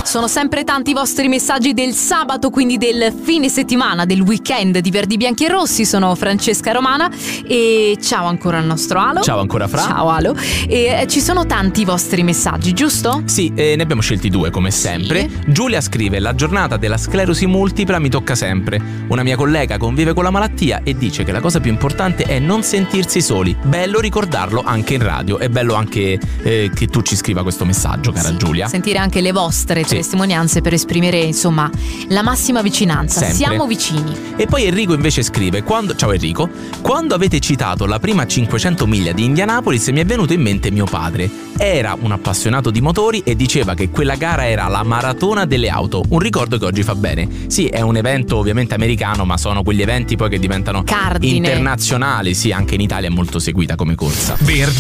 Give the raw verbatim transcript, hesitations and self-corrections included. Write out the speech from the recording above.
Sono sempre tanti i vostri messaggi del sabato, quindi del fine settimana, del weekend di Verdi Bianchi e Rossi. Sono Francesca Romana e ciao ancora al nostro Alo. Ciao ancora Fra. Ciao Alo. E eh, ci sono tanti i vostri messaggi, giusto? Sì, eh, ne abbiamo scelti due come sempre. Sì. Giulia scrive: la giornata della sclerosi multipla mi tocca sempre. Una mia collega convive con la malattia e dice che la cosa più importante è non sentirsi soli. Bello ricordarlo anche in radio. È bello anche eh, che tu ci scriva questo messaggio, cara Sì, Giulia. sentire anche le vostre Sì. testimonianze per esprimere, insomma, la massima vicinanza. Sempre. Siamo vicini. E poi Enrico invece scrive: quando... Ciao Enrico, quando avete citato la prima cinquecento miglia di Indianapolis mi è venuto in mente mio padre. Era un appassionato di motori e diceva che quella gara era la maratona delle auto. Un ricordo che oggi fa bene. Sì, è un evento ovviamente americano, ma sono quegli eventi poi che diventano Cardine. internazionali. Sì, anche in Italia è molto seguita come corsa. Verdi